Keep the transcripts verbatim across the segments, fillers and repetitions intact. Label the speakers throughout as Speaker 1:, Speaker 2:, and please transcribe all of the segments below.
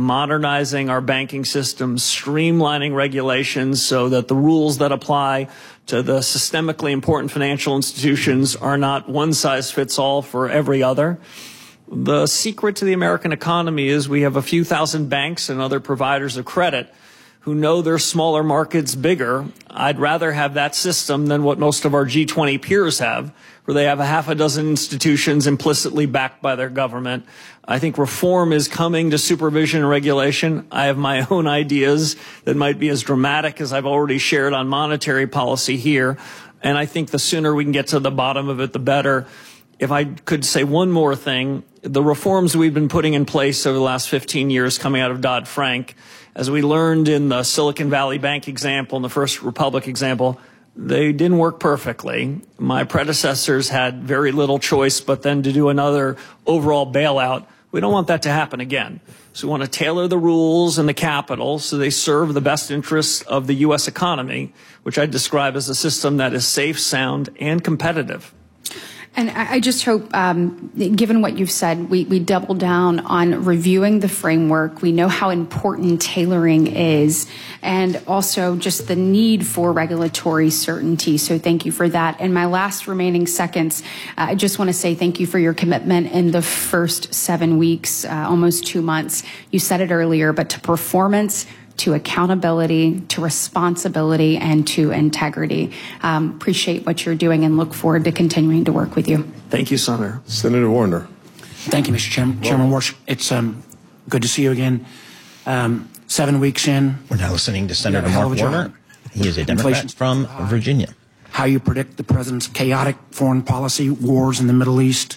Speaker 1: modernizing our banking system, streamlining regulations so that the rules that apply to the systemically important financial institutions are not one size fits all for every other. The secret to the American economy is we have a few thousand banks and other providers of credit who know their smaller markets bigger. I'd rather have that system than what most of our G twenty peers have, where they have a half a dozen institutions implicitly backed by their government. I think reform is coming to supervision and regulation. I have my own ideas that might be as dramatic as I've already shared on monetary policy here. And I think the sooner we can get to the bottom of it, the better. If I could say one more thing, the reforms we've been putting in place over the last fifteen years coming out of Dodd-Frank, as we learned in the Silicon Valley Bank example and the First Republic example, they didn't work perfectly. My predecessors had very little choice but then to do another overall bailout. We don't want that to happen again. So we want to tailor the rules and the capital so they serve the best interests of the U S economy, which I describe as a system that is safe, sound, and competitive.
Speaker 2: And I just hope, um, given what you've said, we, we double down on reviewing the framework. We know how important tailoring is, and also just the need for regulatory certainty. So thank you for that. In my last remaining seconds, uh, I just want to say thank you for your commitment in the first seven weeks, uh, almost two months. You said it earlier, but to performance, to accountability, to responsibility, and to integrity. Um, appreciate what you're doing and look forward to continuing to work with you.
Speaker 1: Thank you, Senator.
Speaker 3: Senator Warner.
Speaker 4: Thank you, Mister Chairman. Well, Chairman Warsh, it's um, good to see you again. Um, seven weeks in.
Speaker 5: We're now listening to Senator Mark Warner. He is a Democrat from Virginia.
Speaker 4: How you predict the president's chaotic foreign policy, wars in the Middle East.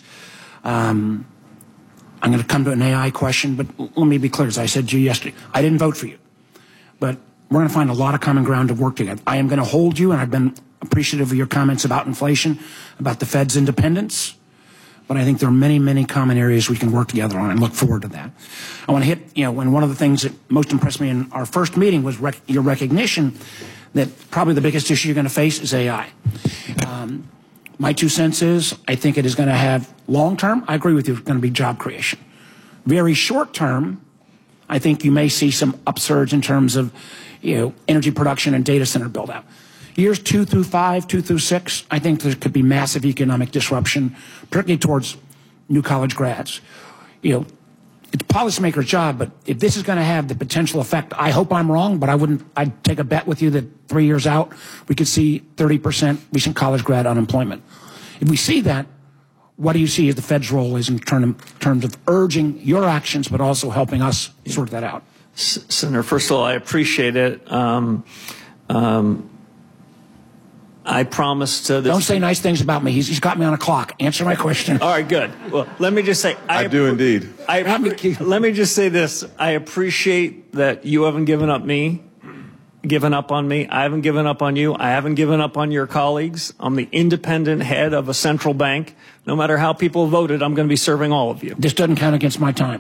Speaker 4: Um, I'm going to come to an A I question, but let me be clear. As I said to you yesterday, I didn't vote for you. But we're going to find a lot of common ground to work together. I am going to hold you, and I've been appreciative of your comments about inflation, about the Fed's independence. But I think there are many, many common areas we can work together on, and look forward to that. I want to hit, you know, when one of the things that most impressed me in our first meeting was rec your recognition that probably the biggest issue you're going to face is A I. Um, my two cents is I think it is going to have long-term, I agree with you, it's going to be job creation. Very short-term, I think you may see some upsurge in terms of, you know, energy production and data center build out. Years two through five, two through six, I think there could be massive economic disruption, particularly towards new college grads. You know, it's a policymaker's job, but if this is going to have the potential effect, I hope I'm wrong, but I wouldn't, I'd take a bet with you that three years out, we could see thirty percent recent college grad unemployment. If we see that, what do you see as the Fed's role is in term, terms of urging your actions, but also helping us sort that out?
Speaker 1: Senator, first of all, I appreciate it. Um, um, I promised to this.
Speaker 4: Don't say nice things about me. He's, he's got me on a clock. Answer my question.
Speaker 1: All right, good. Well, let me just say.
Speaker 3: I, I do indeed.
Speaker 1: I, let me just say this. I appreciate that you haven't given up me. given up on me. I haven't given up on you. I haven't given up on your colleagues. I'm the independent head of a central bank. No matter how people voted, I'm going to be serving all of you.
Speaker 4: This doesn't count against my time.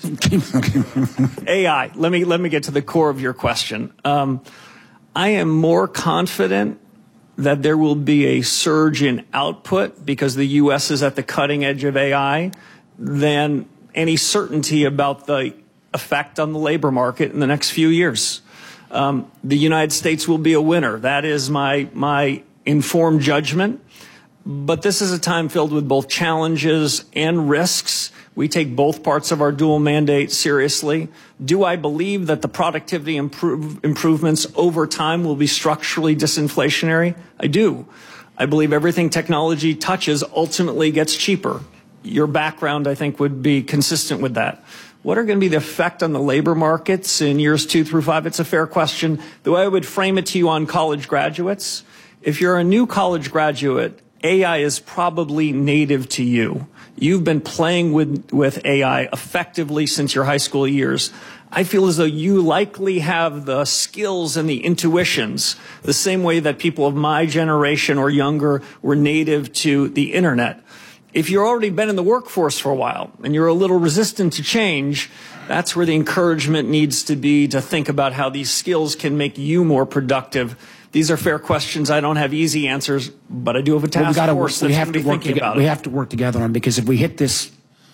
Speaker 1: A I, let me, let me get to the core of your question. Um, I am more confident that there will be a surge in output because the U S is at the cutting edge of A I than any certainty about the effect on the labor market in the next few years. Um, the United States will be a winner. That is my, my informed judgment. But this is a time filled with both challenges and risks. We take both parts of our dual mandate seriously. Do I believe that the productivity improve, improvements over time will be structurally disinflationary? I do. I believe everything technology touches ultimately gets cheaper. Your background, I think, would be consistent with that. What are going to be the effect on the labor markets in years two through five? It's a fair question. The way I would frame it to you on college graduates, if you're a new college graduate, A I is probably native to you. You've been playing with, with A I effectively since your high school years. I feel as though you likely have the skills and the intuitions the same way that people of my generation or younger were native to the internet. If you've already been in the workforce for a while and you're a little resistant to change, that's where the encouragement needs to be to think about how these skills can make you more productive. These are fair questions. I don't have easy answers, but I do have a task
Speaker 4: well, we
Speaker 1: force
Speaker 4: work,
Speaker 1: that's
Speaker 4: we have
Speaker 1: going to
Speaker 4: to
Speaker 1: be
Speaker 4: work
Speaker 1: thinking
Speaker 4: together,
Speaker 1: about
Speaker 4: We
Speaker 1: it.
Speaker 4: have to work together on because if we hit this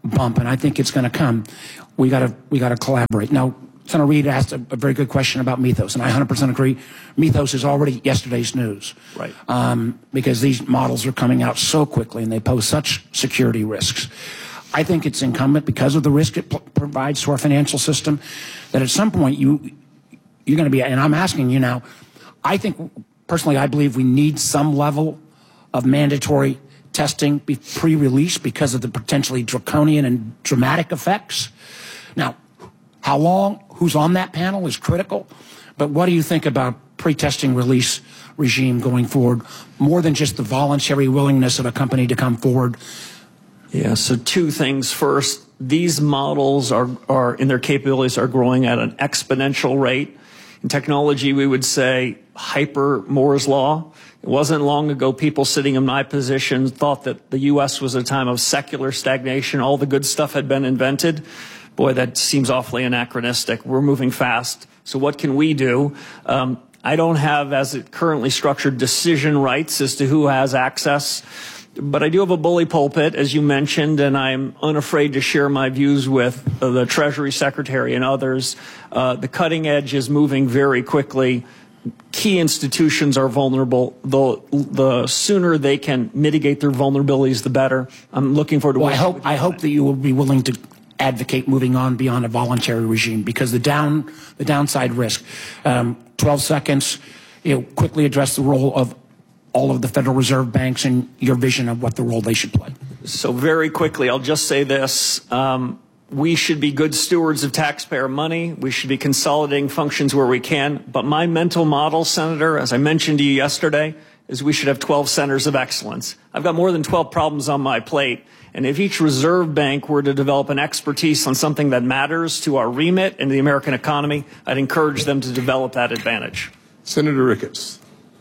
Speaker 4: bump, and I think it's going to come. We got to we got to collaborate. Now, Senator Reid asked a, a very good question about Mythos, and I one hundred percent agree. Mythos is already yesterday's news,
Speaker 1: right?
Speaker 4: Um, because these models are coming out so quickly, and they pose such security risks. I think it's incumbent, because of the risk it p- provides to our financial system, that at some point you you're going to be. And I'm asking you now. I think personally, I believe we need some level of mandatory testing be pre-release because of the potentially draconian and dramatic effects. Now, how long, who's on that panel is critical, but what do you think about pre-testing release regime going forward, more than just the voluntary willingness of a company to come forward?
Speaker 1: Yeah, so two things. First, these models are, are in their capabilities are growing at an exponential rate. In technology, we would say hyper Moore's law. It wasn't long ago people sitting in my position thought that the U S was a time of secular stagnation. All the good stuff had been invented. Boy, that seems awfully anachronistic. We're moving fast. So what can we do? Um, I don't have, as it currently structured, decision rights as to who has access. But I do have a bully pulpit, as you mentioned, and I'm unafraid to share my views with uh, the Treasury Secretary and others. Uh, the cutting edge is moving very quickly. Key institutions are vulnerable. The, the sooner they can mitigate their vulnerabilities, the better. I'm looking forward to.
Speaker 4: Well, I hope I hope that you will be willing to advocate moving on beyond a voluntary regime, because the down the downside risk. Um, Twelve seconds. You know, quickly address the role of all of the Federal Reserve banks and your vision of what the role they should play.
Speaker 1: So very quickly, I'll just say this. Um, we should be good stewards of taxpayer money. We should be consolidating functions where we can. But my mental model, Senator, as I mentioned to you yesterday, is we should have twelve centers of excellence. I've got more than twelve problems on my plate. And if each reserve bank were to develop an expertise on something that matters to our remit and the American economy, I'd encourage them to develop that advantage.
Speaker 3: Senator Ricketts.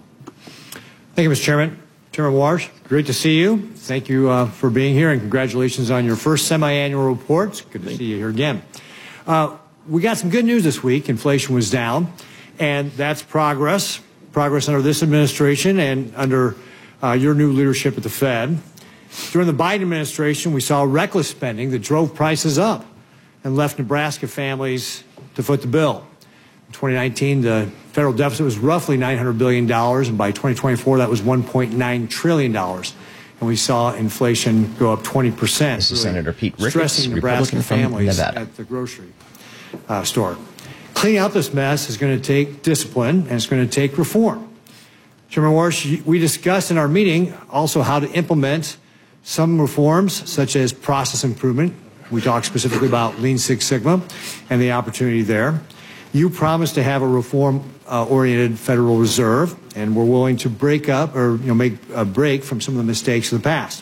Speaker 6: Thank you, Mister Chairman. Chairman Warsh, great to see you. Thank you uh, for being here, and congratulations on your first semi-annual report. Good to see you here again. Uh, we got some good news this week. Inflation was down, and that's progress. Progress under this administration and under uh, your new leadership at the Fed. During the Biden administration, we saw reckless spending that drove prices up and left Nebraska families to foot the bill. In twenty nineteen, the federal deficit was roughly nine hundred billion dollars, and by twenty twenty-four, that was one point nine trillion dollars. And we saw inflation go up twenty percent.
Speaker 5: This is really Senator Pete Ricketts,
Speaker 6: stressing Nebraska
Speaker 5: Republican
Speaker 6: families
Speaker 5: from Nevada.
Speaker 6: at the grocery uh, store. Cleaning out this mess is going to take discipline, and it's going to take reform. Chairman Warsh, we discussed in our meeting also how to implement some reforms, such as process improvement. We talked specifically about Lean Six Sigma and the opportunity there. You promised to have a reform-oriented uh, Federal Reserve, and we're willing to break up or you know make a break from some of the mistakes of the past.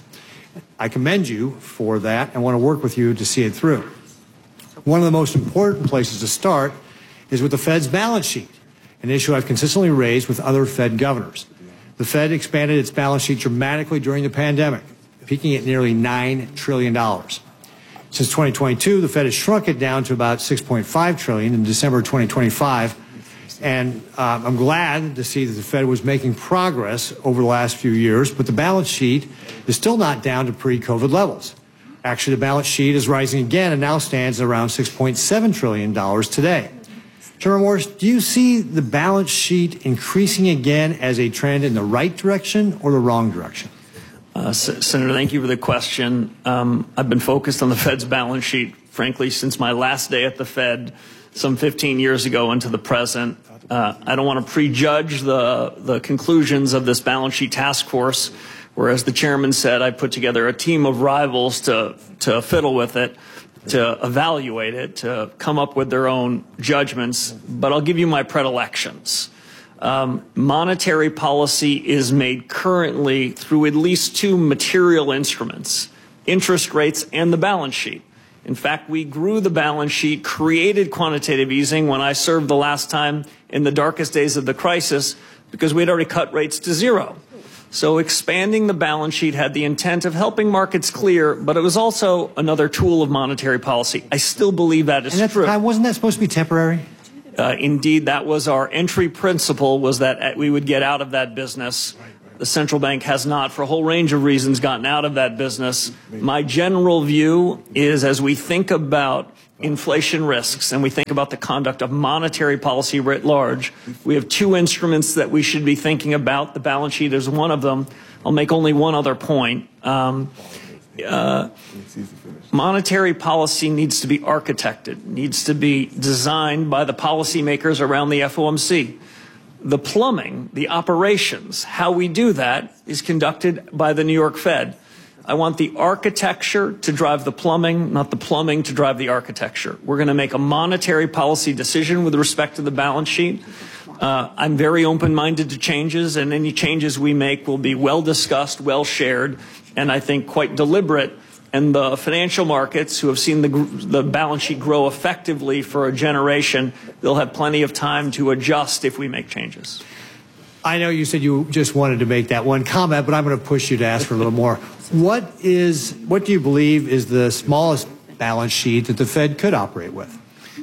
Speaker 6: I commend you for that and want to work with you to see it through. One of the most important places to start is with the Fed's balance sheet, an issue I've consistently raised with other Fed governors. The Fed expanded its balance sheet dramatically during the pandemic, peaking at nearly nine trillion dollars. Since twenty twenty-two, the Fed has shrunk it down to about six point five trillion dollars in December twenty twenty-five. And uh, I'm glad to see that the Fed was making progress over the last few years, but the balance sheet is still not down to pre-COVID levels. Actually, the balance sheet is rising again and now stands at around six point seven trillion dollars today. Chairman Warsh, do you see the balance sheet increasing again as a trend in the right direction or the wrong direction?
Speaker 1: Uh, Senator, thank you for the question. Um, I've been focused on the Fed's balance sheet, frankly, since my last day at the Fed some fifteen years ago into the present. Uh, I don't want to prejudge the, the conclusions of this balance sheet task force, where, as the chairman said, I put together a team of rivals to, to fiddle with it, to evaluate it, to come up with their own judgments. But I'll give you my predilections. Um, monetary policy is made currently through at least two material instruments, interest rates and the balance sheet. In fact, we grew the balance sheet, created quantitative easing when I served the last time in the darkest days of the crisis, because we had already cut rates to zero. So expanding the balance sheet had the intent of helping markets clear, but it was also another tool of monetary policy. I still believe that is
Speaker 6: and
Speaker 1: true.
Speaker 6: Time, wasn't that supposed to be temporary?
Speaker 1: Uh, indeed, that was our entry principle, was that we would get out of that business The central bank has not, for a whole range of reasons, gotten out of that business. My general view is, as we think about inflation risks and we think about the conduct of monetary policy writ large, we have two instruments that we should be thinking about. The balance sheet is one of them. I'll make only one other point. Um, uh, monetary policy needs to be architected, needs to be designed by the policymakers around the F O M C. The plumbing, the operations, how we do that is conducted by the New York Fed. I want the architecture to drive the plumbing, not the plumbing to drive the architecture. We're going to make a monetary policy decision with respect to the balance sheet. Uh, I'm very open-minded to changes, and any changes we make will be well discussed, well shared, and I think quite deliberate. And the financial markets, who have seen the, the balance sheet grow effectively for a generation, they'll have plenty of time to adjust if we make changes.
Speaker 6: I know you said you just wanted to make that one comment, but I'm going to push you to ask for a little more. What is, what do you believe is the smallest balance sheet that the Fed could operate with?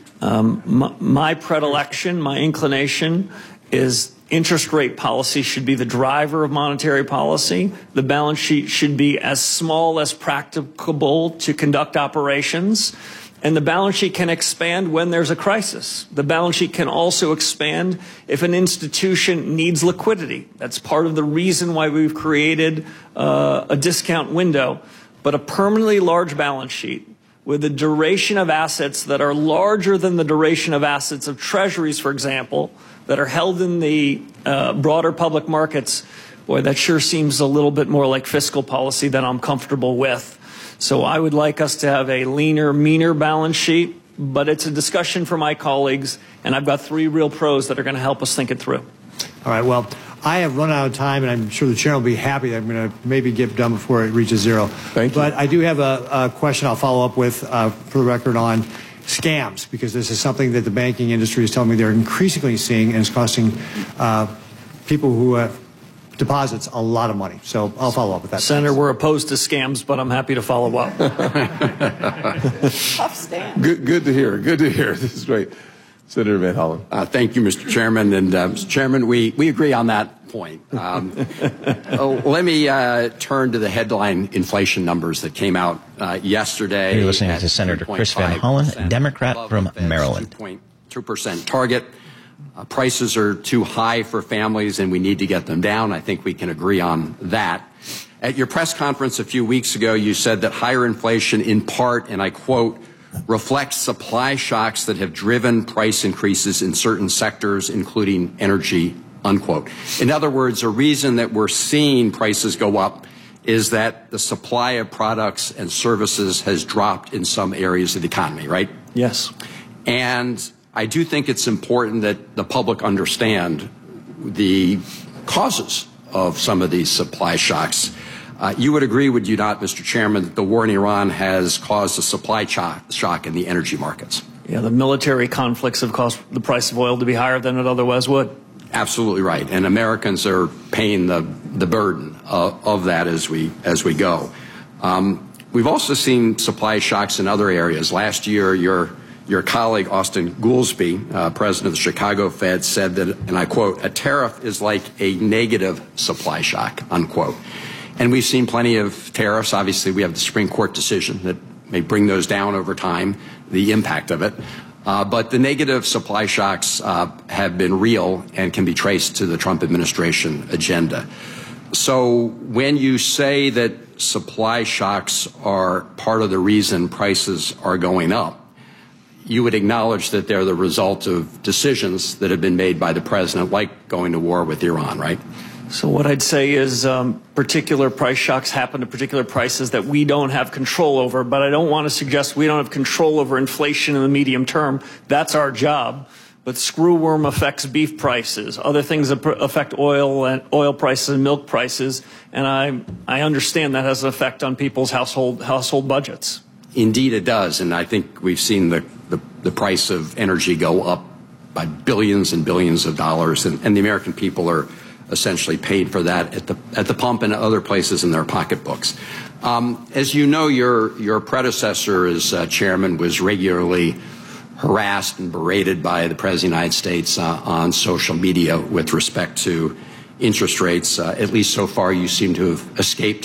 Speaker 1: Um, my, my predilection, my inclination is interest rate policy should be the driver of monetary policy. The balance sheet should be as small as practicable to conduct operations. And the balance sheet can expand when there's a crisis. The balance sheet can also expand if an institution needs liquidity. That's part of the reason why we've created uh, a discount window. But a permanently large balance sheet with a duration of assets that are larger than the duration of assets of treasuries, for example, that are held in the uh, broader public markets, boy, that sure seems a little bit more like fiscal policy than I'm comfortable with. So I would like us to have a leaner, meaner balance sheet, but it's a discussion for my colleagues, and I've got three real pros that are going to help us think it through.
Speaker 6: All right, well, I have run out of time, and I'm sure the chair will be happy that I'm going to maybe get done before it reaches zero.
Speaker 3: Thank you.
Speaker 6: But I do have a, a question I'll follow up with, uh, for the record, on scams, because this is something that the banking industry is telling me they're increasingly seeing, and it's costing uh, people who have deposits a lot of money. So I'll follow up with that.
Speaker 1: Senator, we're opposed to scams, but I'm happy to follow up.
Speaker 7: Tough stand.
Speaker 3: Good, good to hear. Good to hear. This is great. Senator Van Hollen.
Speaker 8: Uh, thank you, Mister Chairman. And uh, Mister Chairman, we, we agree on that point. Um, oh, let me uh, turn to the headline inflation numbers that came out uh, yesterday.
Speaker 5: You're listening to Senator Chris Van Hollen, Democrat from Maryland.
Speaker 8: two point two percent target. Uh, prices are too high for families, and we need to get them down. I think we can agree on that. At your press conference a few weeks ago, you said that higher inflation in part, and I quote, reflects supply shocks that have driven price increases in certain sectors, including energy, unquote. In other words, a reason that we're seeing prices go up is that the supply of products and services has dropped in some areas of the economy, right?
Speaker 1: Yes.
Speaker 8: And I do think it's important that the public understand the causes of some of these supply shocks. Uh, you would agree, would you not, Mister Chairman, that the war in Iran has caused a supply shock in the energy markets?
Speaker 1: Yeah, the military conflicts have caused the price of oil to be higher than it otherwise would.
Speaker 8: Absolutely right. And Americans are paying the, the burden of, of that as we, as we go. Um, we've also seen supply shocks in other areas. Last year, your Your colleague, Austin Goolsbee, uh, president of the Chicago Fed, said that, and I quote, a tariff is like a negative supply shock, unquote. And we've seen plenty of tariffs. Obviously, we have the Supreme Court decision that may bring those down over time, the impact of it. Uh, but the negative supply shocks uh, have been real and can be traced to the Trump administration agenda. So when you say that supply shocks are part of the reason prices are going up, you would acknowledge that they're the result of decisions that have been made by the president, like going to war with Iran, right?
Speaker 1: So what I'd say is um, particular price shocks happen to particular prices that we don't have control over, but I don't want to suggest we don't have control over inflation in the medium term. That's our job. But screwworm affects beef prices, other things that affect oil and oil prices and milk prices, and I I understand that has an effect on people's household household budgets.
Speaker 8: Indeed, it does, and I think we've seen the the, the price of energy go up by billions and billions of dollars, and, and the American people are essentially paid for that at the at the pump and other places in their pocketbooks. Um, as you know, your your predecessor as uh, chairman was regularly harassed and berated by the President of the United States uh, on social media with respect to interest rates. Uh, at least so far, you seem to have escaped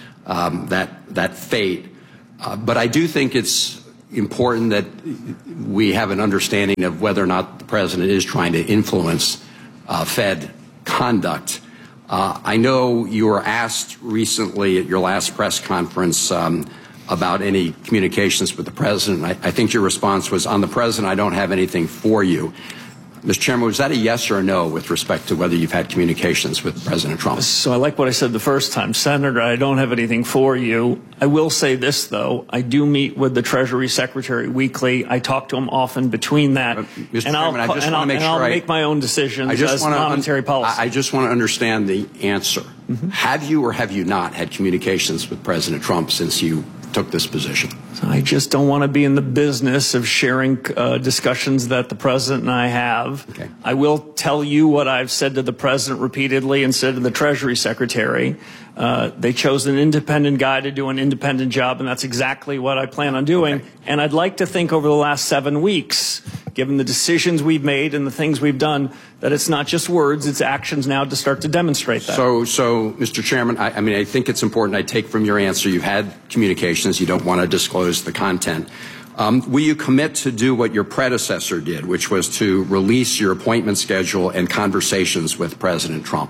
Speaker 8: um, that that fate. Uh, but I do think it's important that we have an understanding of whether or not the president is trying to influence uh, Fed conduct. Uh, I know you were asked recently at your last press conference um, about any communications with the president. I, I think your response was, on the president, I don't have anything for you. Mister Chairman, was that a yes or a no with respect to whether you've had communications with President Trump?
Speaker 1: So I like what I said the first time. Senator, I don't have anything for you. I will say this, though. I do meet with the Treasury Secretary weekly. I talk to him often between that.
Speaker 8: Uh, Mister
Speaker 1: And
Speaker 8: Chairman,
Speaker 1: I'll,
Speaker 8: I just
Speaker 1: and
Speaker 8: want to make
Speaker 1: and
Speaker 8: sure
Speaker 1: I'll
Speaker 8: I,
Speaker 1: make my own decisions
Speaker 8: I just
Speaker 1: as
Speaker 8: wanna
Speaker 1: monetary
Speaker 8: un-
Speaker 1: policy.
Speaker 8: I just want to understand the answer. Mm-hmm. Have you or have you not had communications with President Trump since you took this position?
Speaker 1: I just don't want to be in the business of sharing uh, discussions that the president and I have.
Speaker 8: Okay.
Speaker 1: I will tell you what I've said to the president repeatedly and said to the Treasury Secretary. Uh, they chose an independent guy to do an independent job, and that's exactly what I plan on doing. Okay. And I'd like to think over the last seven weeks, given the decisions we've made and the things we've done, that it's not just words, it's actions now to start to demonstrate that.
Speaker 8: So, so Mister Chairman, I, I mean, I think it's important. I take from your answer you've had communications. You don't want to disclose the content. Um, will you commit to do what your predecessor did, which was to release your appointment schedule and conversations with President Trump?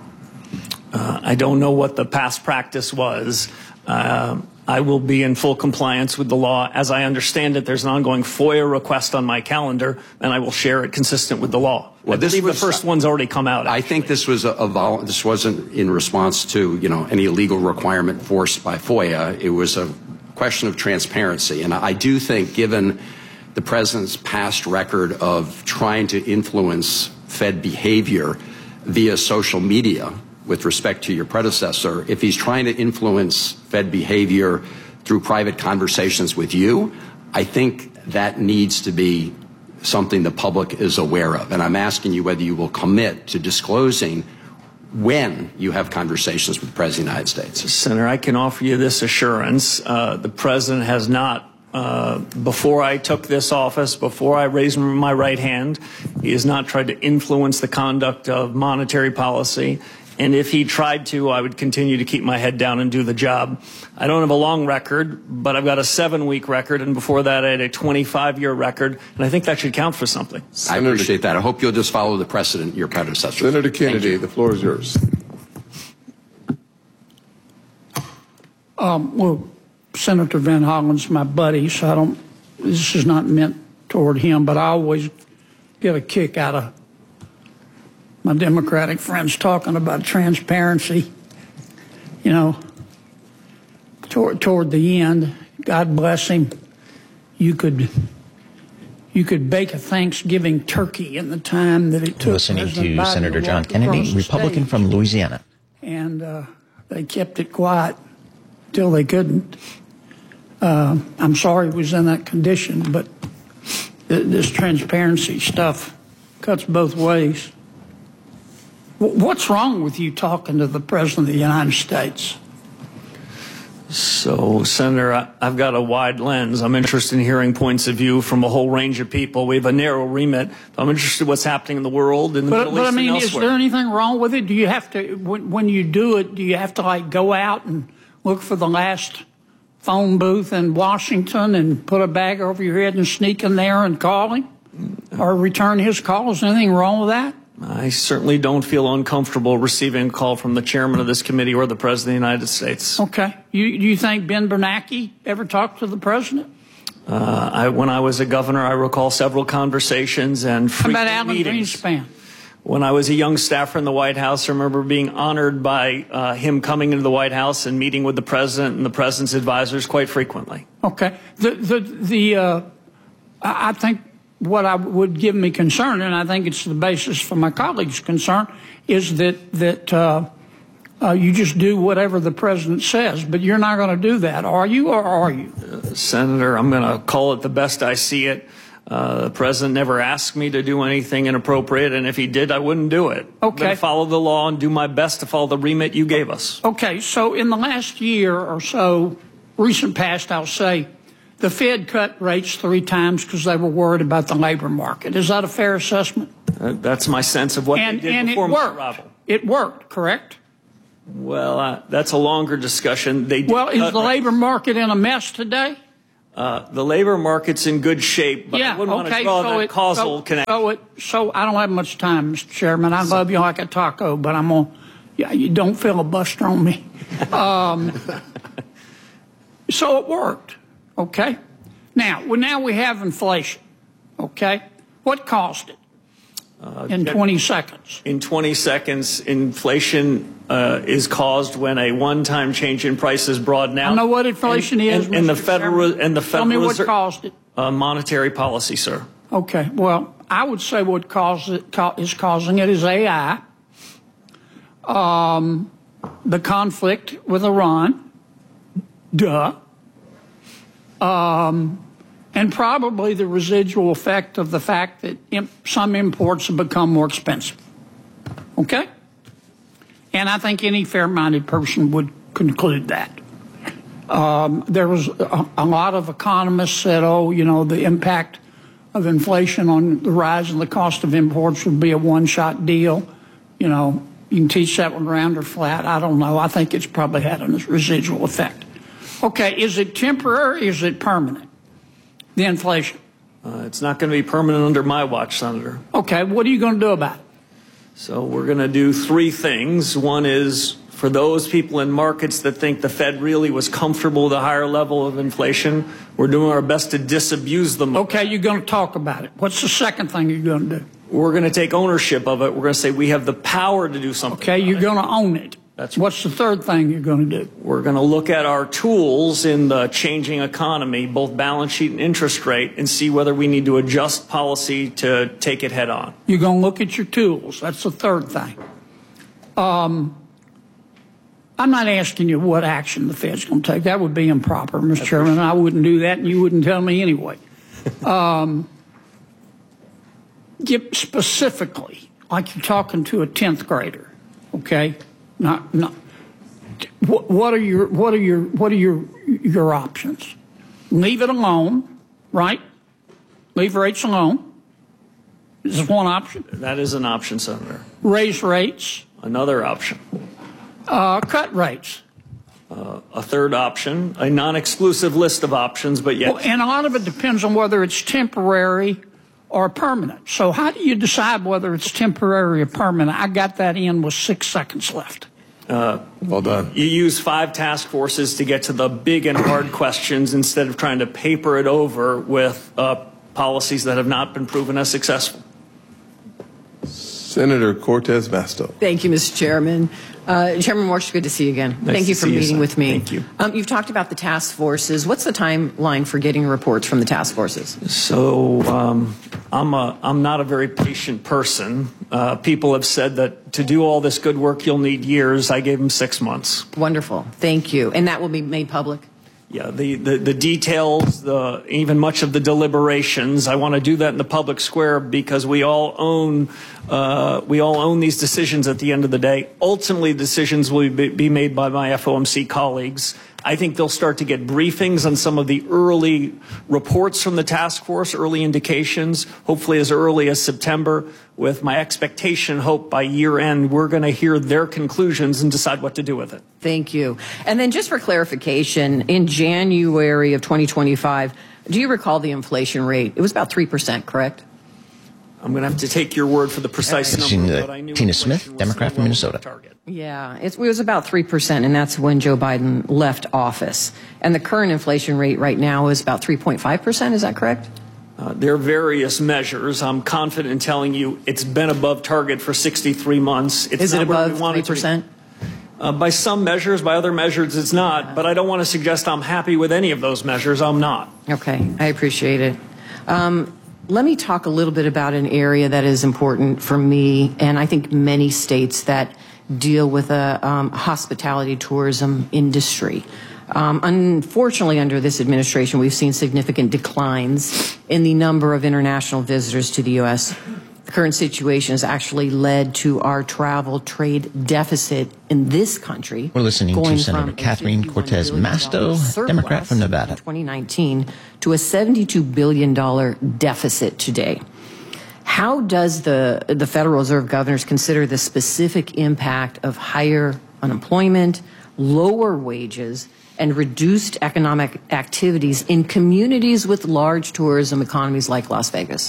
Speaker 1: Uh, I don't know what the past practice was. Uh, I will be in full compliance with the law. As I understand it, there's an ongoing FOIA request on my calendar, and I will share it consistent with the law. Well, I believe was, the first one's already come out. Actually.
Speaker 8: I think this was a, a vol- this wasn't in response to, you know, any legal requirement forced by FOIA. It was a question of transparency, and I do think, given the president's past record of trying to influence Fed behavior via social media, with respect to your predecessor, if he's trying to influence Fed behavior through private conversations with you, I think that needs to be something the public is aware of. And I'm asking you whether you will commit to disclosing when you have conversations with the President of the United States.
Speaker 1: Senator, I can offer you this assurance. Uh, the President has not, uh, before I took this office, before I raised my right hand, he has not tried to influence the conduct of monetary policy. And if he tried to, I would continue to keep my head down and do the job. I don't have a long record, but I've got a seven-week record, and before that I had a twenty-five-year record, and I think that should count for something.
Speaker 8: I appreciate that. I hope you'll just follow the precedent your predecessor.
Speaker 3: Senator Kennedy, the floor is yours.
Speaker 7: Um, well, Senator Van Hollen's my buddy, so I don't, this is not meant toward him, but I always get a kick out of my Democratic friends talking about transparency. You know, toward, toward the end, God bless him, you could you could bake a Thanksgiving turkey in the time that it took.
Speaker 5: Listening
Speaker 7: President
Speaker 5: to
Speaker 7: Biden
Speaker 5: Senator
Speaker 7: to
Speaker 5: John
Speaker 7: walk
Speaker 5: Kennedy,
Speaker 7: across the
Speaker 5: Republican
Speaker 7: stage.
Speaker 5: from Louisiana.
Speaker 7: And uh, they kept it quiet till they couldn't. Uh, I'm sorry it was in that condition, but th this transparency stuff cuts both ways. What's wrong with you talking to the President of the United States?
Speaker 1: So, Senator, I, I've got a wide lens. I'm interested in hearing points of view from a whole range of people. We have a narrow remit. I'm interested in what's happening in the world, in the
Speaker 7: but,
Speaker 1: Middle
Speaker 7: but,
Speaker 1: East
Speaker 7: I mean,
Speaker 1: and elsewhere.
Speaker 7: Is there anything wrong with it? Do you have to, when, when you do it, do you have to, like, go out and look for the last phone booth in Washington and put a bag over your head and sneak in there and call him? Or return his call? Is there anything wrong with that?
Speaker 1: I certainly don't feel uncomfortable receiving a call from the chairman of this committee or the President of the United States.
Speaker 7: Okay. You, do you think Ben Bernanke ever talked to the President?
Speaker 1: Uh, I, when I was a governor, I recall several conversations and
Speaker 7: How
Speaker 1: frequent
Speaker 7: about Alan
Speaker 1: meetings.
Speaker 7: Greenspan?
Speaker 1: When I was a young staffer in the White House, I remember being honored by uh, him coming into the White House and meeting with the President and the President's advisors quite frequently.
Speaker 7: Okay. The, the, the, uh, I think what I would give me concern, and I think it's the basis for my colleagues' concern, is that, that uh, uh, you just do whatever the President says, but you're not going to do that, are you, or are you?
Speaker 1: Uh, Senator, I'm going to call it the best I see it. Uh, the President never asked me to do anything inappropriate, and if he did, I wouldn't do it.
Speaker 7: Okay.
Speaker 1: I'm going to follow the law and do my best to follow the remit you gave us.
Speaker 7: Okay, so in the last year or so, recent past, I'll say, the Fed cut rates three times because they were worried about the labor market. Is that a fair assessment?
Speaker 1: Uh, that's my sense of what
Speaker 7: and,
Speaker 1: they did
Speaker 7: and
Speaker 1: before
Speaker 7: it
Speaker 1: my
Speaker 7: worked.
Speaker 1: arrival.
Speaker 7: it worked, correct?
Speaker 1: Well, uh, that's a longer discussion. They
Speaker 7: well, is the labor market in a mess today?
Speaker 1: Uh, the labor market's in good shape, but
Speaker 7: yeah,
Speaker 1: I wouldn't
Speaker 7: okay,
Speaker 1: want to draw
Speaker 7: so
Speaker 1: that
Speaker 7: it,
Speaker 1: causal
Speaker 7: so,
Speaker 1: connection.
Speaker 7: So, it, so I don't have much time, Mister Chairman. I love you like a taco, but I'm on. Yeah, you don't filibuster on me. Um, so it worked. Okay. Now, well, now we have inflation. Okay. What caused it? Uh, in twenty seconds.
Speaker 1: In twenty seconds, inflation uh, is caused when a one-time change in price is broadened out.
Speaker 7: I know what inflation
Speaker 1: and,
Speaker 7: is.
Speaker 1: And, and the federal and the federal.
Speaker 7: Tell me what caused it.
Speaker 1: Uh, monetary policy, sir.
Speaker 7: Okay. Well, I would say what caused it ca is causing it is A I. Um, the conflict with Iran. Duh. Um. And probably the residual effect of the fact that imp some imports have become more expensive. Okay? And I think any fair-minded person would conclude that. Um, there was a, a lot of economists said, oh, you know, the impact of inflation on the rise in the cost of imports would be a one-shot deal. You know, you can teach that one round or flat. I don't know. I think it's probably had a residual effect. Okay, is it temporary or is it permanent? The inflation.
Speaker 1: Uh, it's not going to be permanent under my watch, Senator.
Speaker 7: Okay, what are you going to do about it?
Speaker 1: So we're going to do three things. One is for those people in markets that think the Fed really was comfortable with a higher level of inflation, we're doing our best to disabuse them.
Speaker 7: Okay, you're going to talk about it. What's the second thing you're going to do?
Speaker 1: We're going to take ownership of it. We're going to say we have the power to do something.
Speaker 7: Okay, you're going to own it.
Speaker 1: That's
Speaker 7: What's the third thing you're going to do?
Speaker 1: We're going to look at our tools in the changing economy, both balance sheet and interest rate, and see whether we need to adjust policy to take it head on.
Speaker 7: You're going to look at your tools. That's the third thing. Um, I'm not asking you what action the Fed's going to take. That would be improper, Mister Chairman. I wouldn't do that, and you wouldn't tell me anyway. um, get specifically, like you're talking to a tenth grader, okay? Not, not. What, what are your, what are your, what are your, your options? Leave it alone, right? Leave rates alone. This is one option.
Speaker 1: That is an option, Senator.
Speaker 7: Raise rates.
Speaker 1: Another option.
Speaker 7: Uh, cut rates.
Speaker 1: Uh, a third option. A non-exclusive list of options, but yet.
Speaker 7: Well, and a lot of it depends on whether it's temporary or permanent. So how do you decide whether it's temporary or permanent? I got that in with six seconds left.
Speaker 3: Uh, well done.
Speaker 1: You use five task forces to get to the big and hard questions instead of trying to paper it over with uh, policies that have not been proven as successful.
Speaker 3: Senator Cortez Masto.
Speaker 9: Thank you, Mister Chairman. Uh, Chairman Warsh, good to see you again.
Speaker 1: Nice
Speaker 9: Thank you for meeting
Speaker 1: you,
Speaker 9: with me.
Speaker 1: Thank you.
Speaker 9: Um, you've talked about the task forces. What's the timeline for getting reports from the task forces?
Speaker 1: So um, I'm, a, I'm not a very patient person. Uh, people have said that to do all this good work, you'll need years. I gave them six months.
Speaker 9: Wonderful. Thank you. And that will be made public?
Speaker 1: Yeah, the, the, the details, the, even much of the deliberations, I want to do that in the public square because we all own uh, we all own these decisions at the end of the day. Ultimately, decisions will be, be made by my F O M C colleagues. I think they'll start to get briefings on some of the early reports from the task force, early indications, hopefully as early as September, with my expectation, hope by year end, we're going to hear their conclusions and decide what to do with it.
Speaker 9: Thank you. And then just for clarification, in January of twenty twenty-five, do you recall the inflation rate? It was about three percent, correct?
Speaker 1: I'm going to have to take your word for the precise number, but I knew
Speaker 5: Tina Smith, Democrat from Minnesota.
Speaker 9: Yeah, it was about three percent, and that's when Joe Biden left office. And the current inflation rate right now is about three point five percent, is that correct?
Speaker 1: Uh, there are various measures. I'm confident in telling you it's been above target for sixty-three months. It's
Speaker 9: is it above
Speaker 1: three percent? Uh, by some measures, by other measures, it's not. Yeah. But I don't want to suggest I'm happy with any of those measures. I'm not.
Speaker 9: Okay, I appreciate it. Um, Let me talk a little bit about an area that is important for me, and I think many states that deal with a um, hospitality tourism industry. Um, unfortunately, under this administration, we've seen significant declines in the number of international visitors to the U S The current situation has actually led to our travel trade deficit in this country.
Speaker 5: We're listening to Senator Catherine Cortez Masto, Democrat from Nevada.
Speaker 9: twenty nineteen to a seventy-two billion dollars deficit today. How does the, the Federal Reserve governors consider the specific impact of higher unemployment, lower wages, and reduced economic activities in communities with large tourism economies like Las Vegas?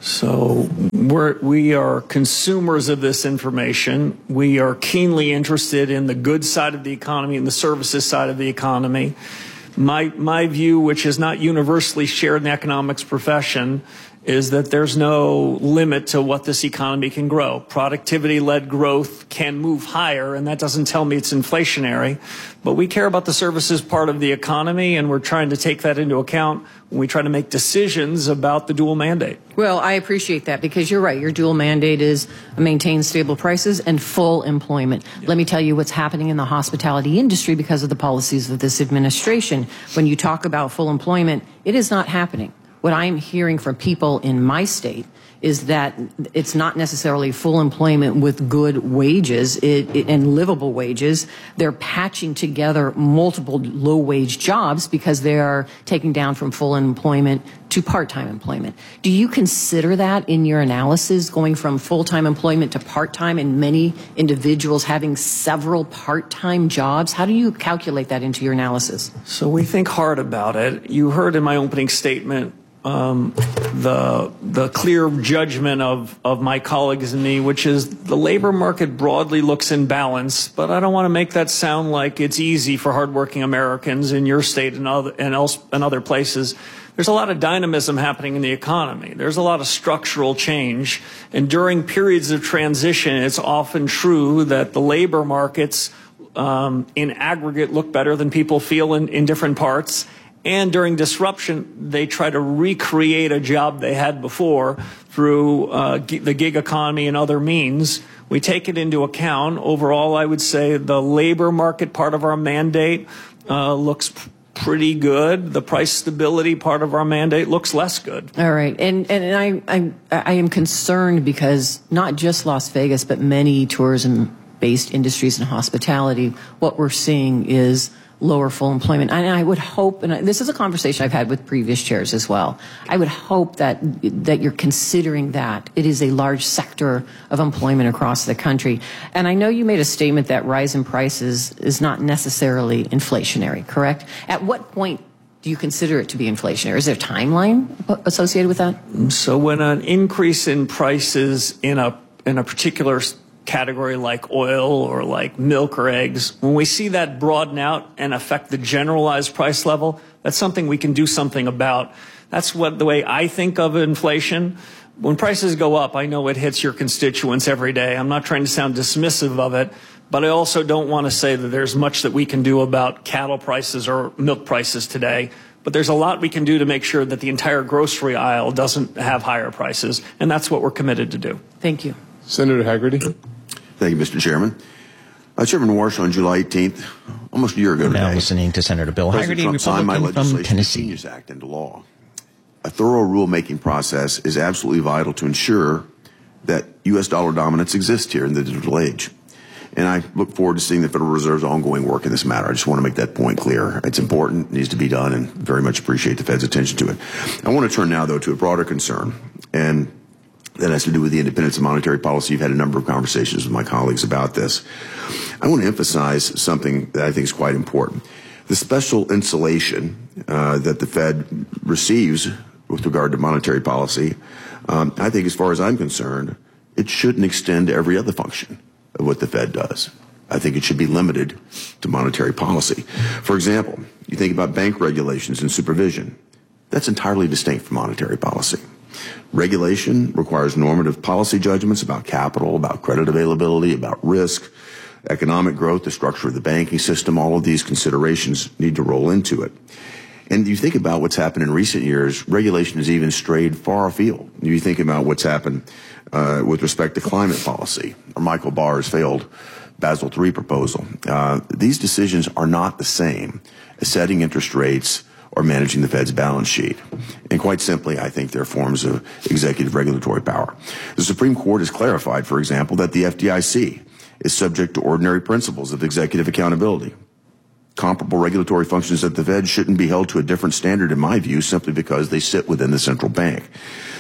Speaker 1: So we're, we are consumers of this information. We are keenly interested in the good side of the economy and the services side of the economy. My, my view, which is not universally shared in the economics profession, is that there's no limit to what this economy can grow. Productivity-led growth can move higher, and that doesn't tell me it's inflationary. But we care about the services part of the economy, and we're trying to take that into account when we try to make decisions about the dual mandate.
Speaker 9: Well, I appreciate that, because you're right. Your dual mandate is maintain stable prices and full employment. Yeah. Let me tell you what's happening in the hospitality industry because of the policies of this administration. When you talk about full employment, it is not happening. What I'm hearing from people in my state is that it's not necessarily full employment with good wages it, it, and livable wages. They're patching together multiple low-wage jobs because they are taking down from full employment to part-time employment. Do you consider that in your analysis, going from full-time employment to part-time, and many individuals having several part-time jobs? How do you calculate that into your analysis?
Speaker 1: So we think hard about it. You heard in my opening statement Um, the the clear judgment of, of my colleagues and me, which is the labor market broadly looks in balance, but I don't want to make that sound like it's easy for hardworking Americans in your state and other, and, else, and other places. There's a lot of dynamism happening in the economy. There's a lot of structural change, and during periods of transition, it's often true that the labor markets um, in aggregate look better than people feel in, in different parts. And during disruption, they try to recreate a job they had before through uh, the gig economy and other means. We take it into account. Overall, I would say the labor market part of our mandate uh, looks pretty good. The price stability part of our mandate looks less good.
Speaker 9: All right. And, and I, I, I am concerned because not just Las Vegas, but many tourism-based industries and hospitality, what we're seeing is lower full employment. And I would hope, and this is a conversation I've had with previous chairs as well, I would hope that that you're considering that. It is a large sector of employment across the country. And I know you made a statement that rise in prices is not necessarily inflationary, correct? At what point do you consider it to be inflationary? Is there a timeline associated with that?
Speaker 1: So when an increase in prices in a in a particular category like oil or like milk or eggs, when we see that broaden out and affect the generalized price level, that's something we can do something about. That's what the way I think of inflation. When prices go up, I know it hits your constituents every day. I'm not trying to sound dismissive of it, but I also don't want to say that there's much that we can do about cattle prices or milk prices today. But there's a lot we can do to make sure that the entire grocery aisle doesn't have higher prices, and that's what we're committed to do.
Speaker 9: Thank you.
Speaker 3: Senator Hagerty.
Speaker 10: Thank you, Mister Chairman. Uh, Chairman Warsh, on July eighteenth, almost a year ago today,
Speaker 5: now listening to Senator Bill
Speaker 10: President
Speaker 5: Hagerty,
Speaker 10: Trump signed my
Speaker 5: Republican from
Speaker 10: legislation,
Speaker 5: Tennessee.
Speaker 10: Genius Act, into law. A thorough rulemaking process is absolutely vital to ensure that U S dollar dominance exists here in the digital age. And I look forward to seeing the Federal Reserve's ongoing work in this matter. I just want to make that point clear. It's important, it needs to be done, and very much appreciate the Fed's attention to it. I want to turn now, though, to a broader concern, and that has to do with the independence of monetary policy. You've had a number of conversations with my colleagues about this. I want to emphasize something that I think is quite important. The special insulation uh, that the Fed receives with regard to monetary policy, um, I think as far as I'm concerned, it shouldn't extend to every other function of what the Fed does. I think it should be limited to monetary policy. For example, you think about bank regulations and supervision. That's entirely distinct from monetary policy. Regulation requires normative policy judgments about capital, about credit availability, about risk, economic growth, the structure of the banking system. All of these considerations need to roll into it. And you think about what's happened in recent years, regulation has even strayed far afield. You think about what's happened uh, with respect to climate policy, or Michael Barr's failed Basel three proposal. Uh, these decisions are not the same as setting interest rates or managing the Fed's balance sheet. And quite simply, I think they're forms of executive regulatory power. The Supreme Court has clarified, for example, that the F D I C is subject to ordinary principles of executive accountability. Comparable regulatory functions at the Fed shouldn't be held to a different standard, in my view, simply because they sit within the central bank.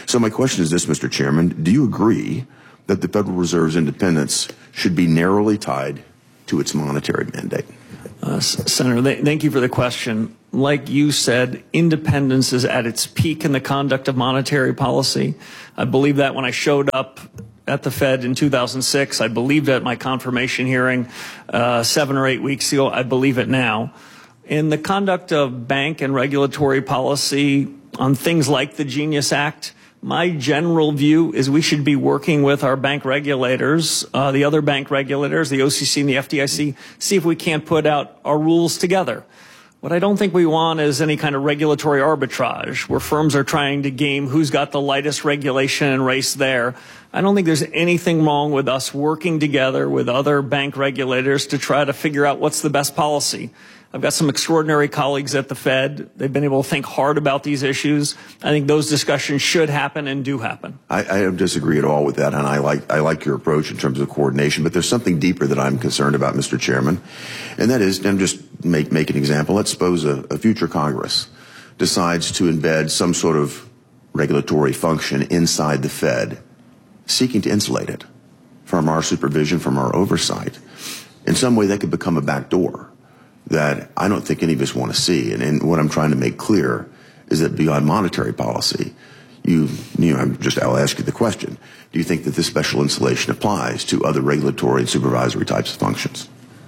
Speaker 10: So my question is this, Mister Chairman. Do you agree that the Federal Reserve's independence should be narrowly tied to its monetary mandate?
Speaker 1: Uh, Senator, th thank you for the question. Like you said, independence is at its peak in the conduct of monetary policy. I believe that when I showed up at the Fed in two thousand six. I believed at my confirmation hearing uh, seven or eight weeks ago. I believe it now. In the conduct of bank and regulatory policy on things like the Genius Act, my general view is we should be working with our bank regulators, uh, the other bank regulators, the O C C and the F D I C, see if we can't put out our rules together. What I don't think we want is any kind of regulatory arbitrage where firms are trying to game who's got the lightest regulation and race there. I don't think there's anything wrong with us working together with other bank regulators to try to figure out what's the best policy. I've got some extraordinary colleagues at the Fed. They've been able to think hard about these issues. I think those discussions should happen and do happen.
Speaker 10: I, I don't disagree at all with that, and I like, I like your approach in terms of coordination, but there's something deeper that I'm concerned about, Mister Chairman, and that is, and just make, make an example. Let's suppose a, a future Congress decides to embed some sort of regulatory function inside the Fed, seeking to insulate it from our supervision, from our oversight. In some way, that could become a backdoor that I don't think any of us want to see. And, and what I'm trying to make clear is that beyond monetary policy, you, you know, I'm just, I'll ask you the question. Do you think that this special insulation applies to other regulatory and supervisory types of functions?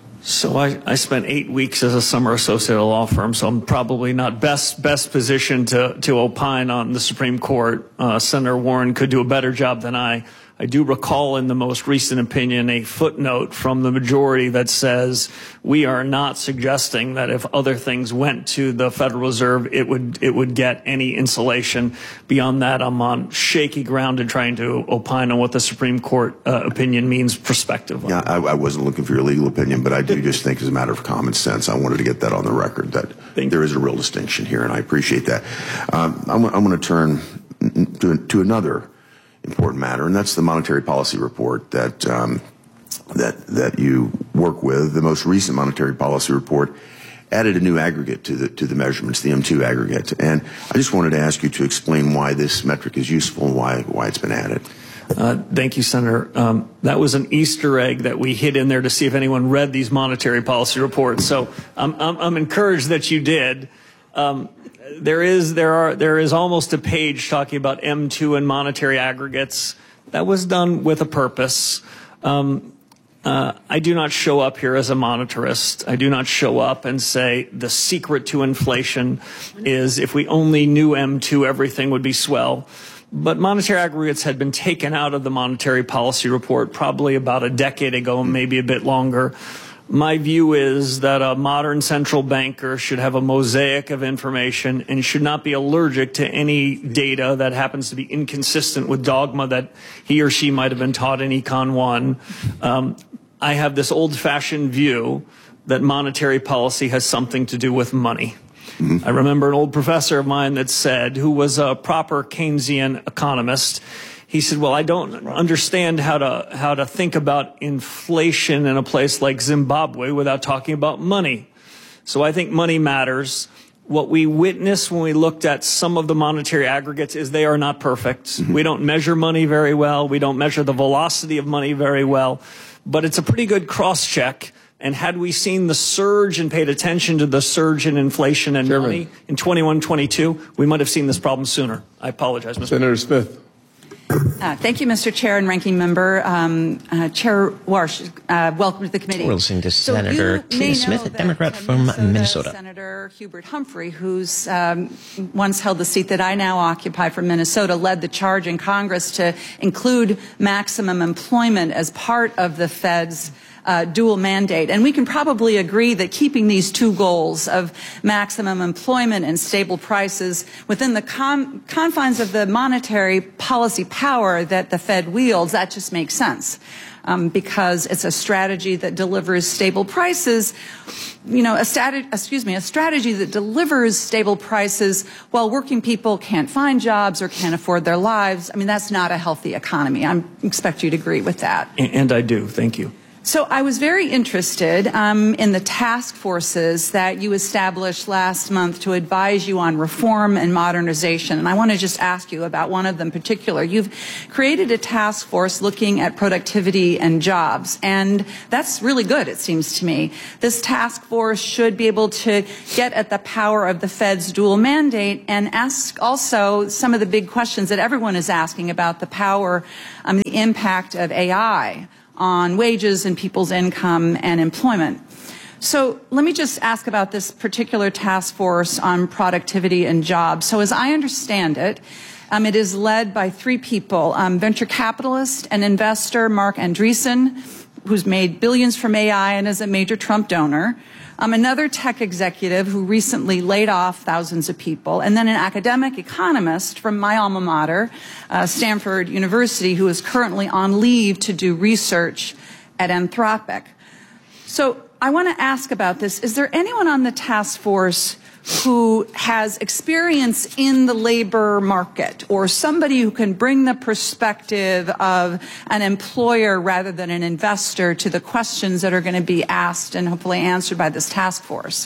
Speaker 1: So I, I spent eight weeks as a summer associate at a law firm, so I'm probably not best best positioned to, to opine on the Supreme Court. Uh, Senator Warren could do a better job than I. I do recall in the most recent opinion a footnote from the majority that says we are not suggesting that if other things went to the Federal Reserve, it would it would get any insulation. Beyond that, I'm on shaky ground in trying to opine on what the Supreme Court uh, opinion means prospectively.
Speaker 10: Yeah, I, I wasn't looking for your legal opinion, but I do just think as a matter of common sense, I wanted to get that on the record, that there is a real distinction here, and I appreciate that. Um, I'm, I'm going to turn to, to another important matter, and that's the monetary policy report that um, that that you work with. The most recent monetary policy report added a new aggregate to the to the measurements, the M two aggregate, and I just wanted to ask you to explain why this metric is useful and why why it's been added.
Speaker 1: Uh, thank you, Senator. Um, that was an Easter egg that we hid in there to see if anyone read these monetary policy reports. So I'm I'm, I'm encouraged that you did. Um, There is there are there is almost a page talking about M two and monetary aggregates. That was done with a purpose. Um, uh, I do not show up here as a monetarist. I do not show up and say the secret to inflation is if we only knew M two, everything would be swell. But monetary aggregates had been taken out of the monetary policy report probably about a decade ago, maybe a bit longer. My view is that a modern central banker should have a mosaic of information and should not be allergic to any data that happens to be inconsistent with dogma that he or she might have been taught in Econ one. Um, I have this old-fashioned view that monetary policy has something to do with money. Mm-hmm. I remember an old professor of mine that said, who was a proper Keynesian economist, he said, well, I don't understand how to how to think about inflation in a place like Zimbabwe without talking about money. So I think money matters. What we witnessed when we looked at some of the monetary aggregates is they are not perfect. Mm-hmm. We don't measure money very well. We don't measure the velocity of money very well. But it's a pretty good cross-check. And had we seen the surge and paid attention to the surge in inflation and
Speaker 3: Chairman.
Speaker 1: money in twenty-one twenty-two, we might have seen this problem sooner. I apologize, Mister
Speaker 3: Senator Smith.
Speaker 11: Uh, thank you, Mister Chair and Ranking Member. Um, uh, Chair Warsh, uh, welcome to the committee.
Speaker 5: We'll listen to
Speaker 11: so
Speaker 5: Senator Tina Smith, a Democrat from Minnesota. Minnesota.
Speaker 11: Senator Hubert Humphrey, who's um, once held the seat that I now occupy from Minnesota, led the charge in Congress to include maximum employment as part of the Fed's Uh, dual mandate. And we can probably agree that keeping these two goals of maximum employment and stable prices within the con confines of the monetary policy power that the Fed wields, that just makes sense. Um, because it's a strategy that delivers stable prices, you know, a strat excuse me, a strategy that delivers stable prices while working people can't find jobs or can't afford their lives. I mean, that's not a healthy economy. I expect you to agree with that.
Speaker 1: And, and I do. Thank you.
Speaker 11: So I was very interested um, in the task forces that you established last month to advise you on reform and modernization. And I want to just ask you about one of them in particular. You've created a task force looking at productivity and jobs. And that's really good, it seems to me. This task force should be able to get at the power of the Fed's dual mandate and ask also some of the big questions that everyone is asking about the power, um, the impact of A I on wages and people's income and employment. So let me just ask about this particular task force on productivity and jobs. So as I understand it, um, it is led by three people, um, venture capitalist and investor Mark Andreessen, who's made billions from A I and is a major Trump donor, um, another tech executive who recently laid off thousands of people, and then an academic economist from my alma mater, uh, Stanford University, who is currently on leave to do research at Anthropic. So I want to ask about this. Is there anyone on the task force who has experience in the labor market, or somebody who can bring the perspective of an employer rather than an investor to the questions that are going to be asked and hopefully answered by this task force?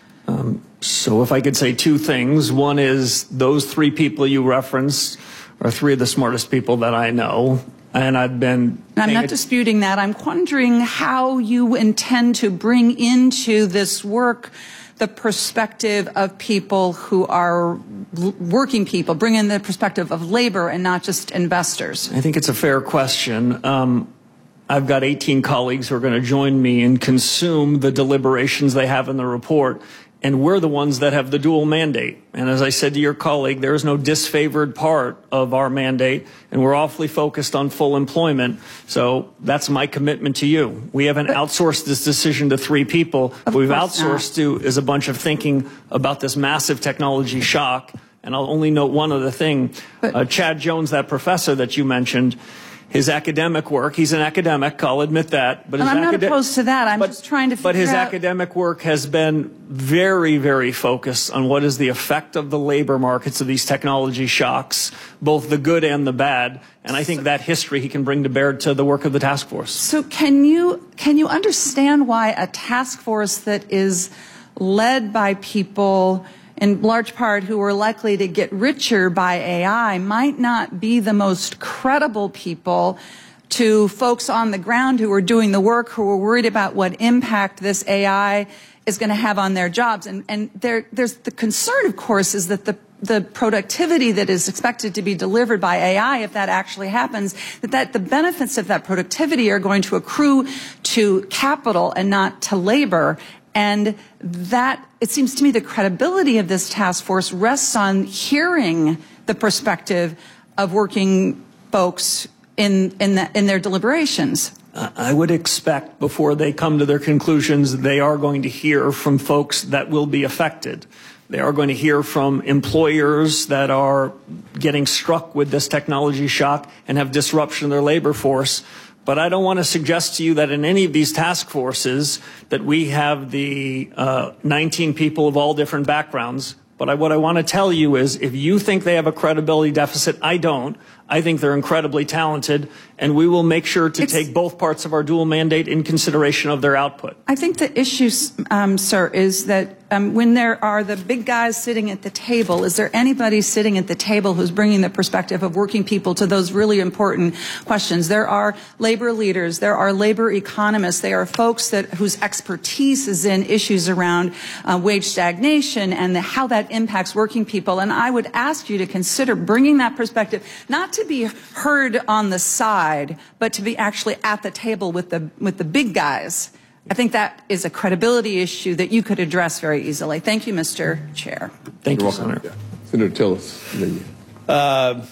Speaker 1: Um, so if I could say two things. One is those three people you referenced are three of the smartest people that I know. And I've been...
Speaker 11: I'm not disputing that. I'm wondering how you intend to bring into this work the perspective of people who are working people, bring in the perspective of labor and not just investors.
Speaker 1: I think it's a fair question. Um, I've got eighteen colleagues who are going to join me and consume the deliberations they have in the report. And we're the ones that have the dual mandate. And as I said to your colleague, there is no disfavored part of our mandate, and we're awfully focused on full employment. So that's my commitment to you. We haven't outsourced this decision to three people. What we've outsourced to is a bunch of thinking about this massive technology shock. And I'll only note one other thing. Uh, Chad Jones, that professor that you mentioned, his academic work, he's an academic, I'll admit that. But his
Speaker 11: I'm not opposed to that. I'm
Speaker 1: but,
Speaker 11: just trying to figure out.
Speaker 1: But his out academic work has been very, very focused on what is the effect of the labor markets of these technology shocks, both the good and the bad. And I think that history he can bring to bear to the work of the task force.
Speaker 11: So can you, can you understand why a task force that is led by people in large part who are likely to get richer by A I might not be the most credible people to folks on the ground who are doing the work, who are worried about what impact this A I is going to have on their jobs? And, and there, there's the concern, of course, is that the the productivity that is expected to be delivered by A I, if that actually happens, that, that the benefits of that productivity are going to accrue to capital and not to labor. And that, it seems to me, the credibility of this task force rests on hearing the perspective of working folks in, in, the, in their deliberations.
Speaker 1: I would expect before they come to their conclusions, they are going to hear from folks that will be affected. They are going to hear from employers that are getting struck with this technology shock and have disruption of their labor force. But I don't want to suggest to you that in any of these task forces that we have the uh, nineteen people of all different backgrounds. But I, what I want to tell you is if you think they have a credibility deficit, I don't. I think they're incredibly talented, and we will make sure to it's, take both parts of our dual mandate in consideration of their output.
Speaker 11: I think the issue, um, sir, is that um, when there are the big guys sitting at the table, is there anybody sitting at the table who's bringing the perspective of working people to those really important questions? There are labor leaders, there are labor economists, there are folks that whose expertise is in issues around uh, wage stagnation and the, how that impacts working people. And I would ask you to consider bringing that perspective, not to be heard on the side, but to be actually at the table with the with the big guys. I think that is a credibility issue that you could address very easily. Thank you, Mister Chair.
Speaker 1: Thank
Speaker 3: You're
Speaker 1: you,
Speaker 3: welcome.
Speaker 1: Senator.
Speaker 3: Yeah. Senator Tillis.
Speaker 12: Uh,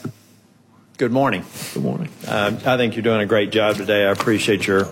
Speaker 12: good morning.
Speaker 1: Good morning.
Speaker 12: Uh, I think you're doing a great job today. I appreciate your